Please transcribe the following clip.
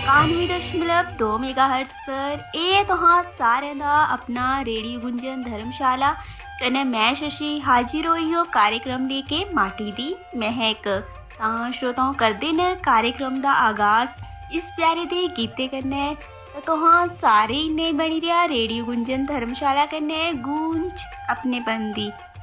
91.2 megahertz पर ਇਹ ਤੁਹਾਂ ਸਾਰਿਆਂ ਦਾ अपना रेडियो गुंजन धर्मशाला कने मैं शशि हाजिर होई हो कार्यक्रम लेके माटी दी महक। श्रोताओं करदे न कार्यक्रम दा आगाज इस प्यारे दे गीते कन्नै तुहां सारे इन्ने बनी रहा रेडियो गुंजन धर्मशाला कन्नै गूंज अपने बंदी।